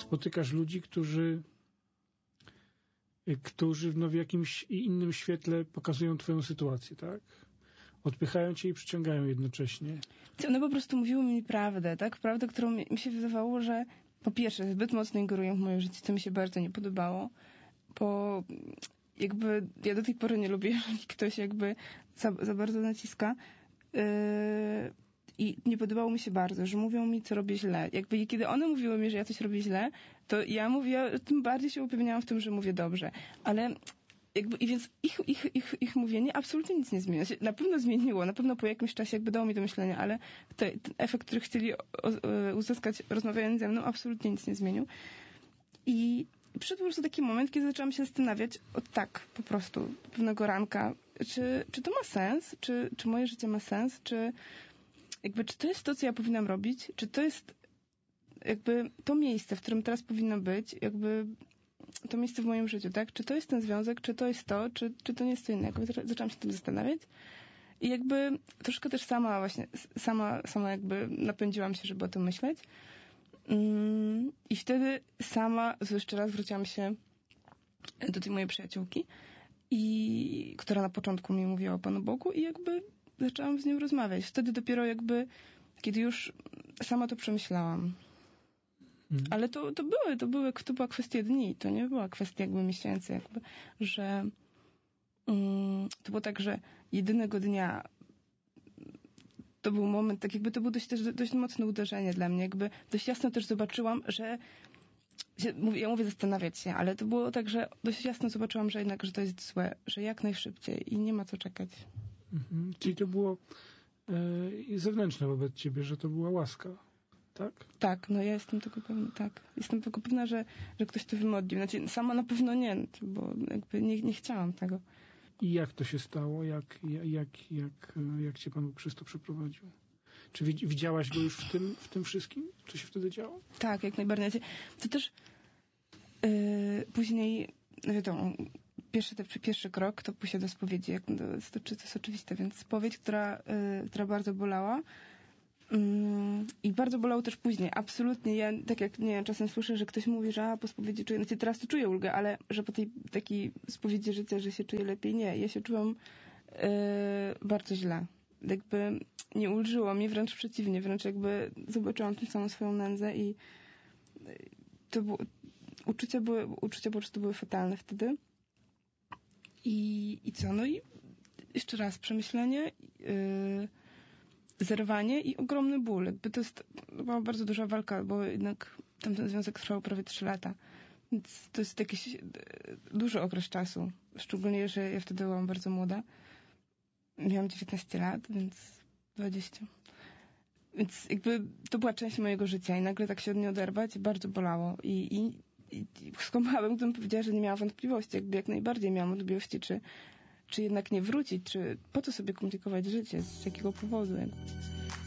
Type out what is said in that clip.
spotykasz ludzi, którzy w jakimś innym świetle pokazują twoją sytuację, tak? Odpychają cię i przyciągają jednocześnie. One po prostu mówiły mi prawdę, tak? Prawdę, którą mi się wydawało, że po pierwsze zbyt mocno ingerują w moje życie, co mi się bardzo nie podobało. Jakby ja do tej pory nie lubię, jak ktoś jakby za bardzo naciska. I nie podobało mi się bardzo, że mówią mi, co robię źle. Jakby kiedy one mówiły mi, że ja coś robię źle, to ja tym bardziej się upewniałam w tym, że mówię dobrze. Ale i więc ich mówienie absolutnie nic nie zmienia. Na pewno zmieniło, na pewno po jakimś czasie jakby dało mi do myślenia, ale ten efekt, który chcieli uzyskać rozmawiając ze mną, absolutnie nic nie zmienił. I przyszedł po prostu taki moment, kiedy zaczęłam się zastanawiać, tak, po prostu, pewnego ranka, czy to ma sens? Czy moje życie ma sens? Czy to jest to, co ja powinnam robić? Czy to jest jakby to miejsce, w którym teraz powinnam być? Jakby to miejsce w moim życiu, tak? Czy to jest ten związek? Czy to jest to? Czy to nie jest co innego? Zaczęłam się tym zastanawiać. I jakby troszkę też sama jakby napędziłam się, żeby o tym myśleć. I wtedy sama jeszcze raz zwróciłam się do tej mojej przyjaciółki, która na początku mi mówiła o Panu Bogu i jakby zaczęłam z nią rozmawiać. Wtedy dopiero jakby, kiedy już sama to przemyślałam. Ale to była kwestia dni, to nie była kwestia jakby miesięcy, jakby, że to było tak, że jedynego dnia to był moment, tak jakby to było dość mocne uderzenie dla mnie, jakby dość jasno też zobaczyłam, że ja mówię zastanawiać się, ale to było tak, że dość jasno zobaczyłam, że jednak, że to jest złe, że jak najszybciej i nie ma co czekać. Czyli to było zewnętrzne wobec ciebie, że to była łaska, tak? Tak, no ja jestem tego pewna, tak. Jestem tego pewna, że ktoś to wymodlił. Znaczy, sama na pewno nie, bo jakby nie chciałam tego. I jak to się stało? Jak cię Pan Bóg przez to przeprowadził? Czy widziałaś go już w tym wszystkim, co się wtedy działo? Tak, jak najbardziej. To też później, wiadomo, pierwszy krok to pójście do spowiedzi. To jest oczywiste, więc spowiedź, która bardzo bolała. I bardzo bolało też później. Absolutnie. Ja, tak jak nie wiem, czasem słyszę, że ktoś mówi, że po spowiedzi czuję, znaczy teraz to czuję ulgę, ale że po tej takiej spowiedzi życia, że się czuję lepiej. Nie. Ja się czułam bardzo źle. Jakby nie ulżyło mi, wręcz przeciwnie. Wręcz jakby zobaczyłam tę samą swoją nędzę i to było, uczucia po prostu były fatalne wtedy. I co? No i jeszcze raz przemyślenie, zerwanie i ogromny ból. Jakby to była bardzo duża walka, bo jednak tamten związek trwał prawie 3 lata. Więc to jest jakiś duży okres czasu. Szczególnie, że ja wtedy byłam bardzo młoda. Miałam 19 lat, więc 20. Więc jakby to była część mojego życia i nagle tak się od niej oderwać bardzo bolało. I skłamałabym, gdybym powiedziała, że nie miałam wątpliwości. Jakby jak najbardziej miałam wątpliwości, czy jednak nie wrócić, czy po co sobie komplikować życie, z jakiego powodu. Jakby.